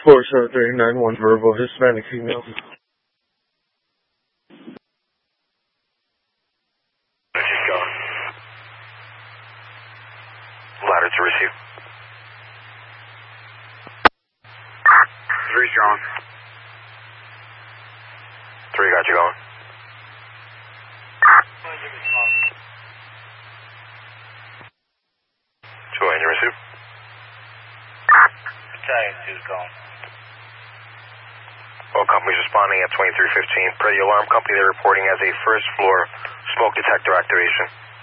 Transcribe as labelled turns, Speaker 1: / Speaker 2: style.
Speaker 1: 47391 verbal Hispanic female.
Speaker 2: She's going. Ladder to receive. 3 strong. 3 got you going. 2 engine receive.
Speaker 3: Battalion 2's going.
Speaker 2: All companies responding at 2315. Per the alarm company, they're reporting as a first floor smoke detector activation.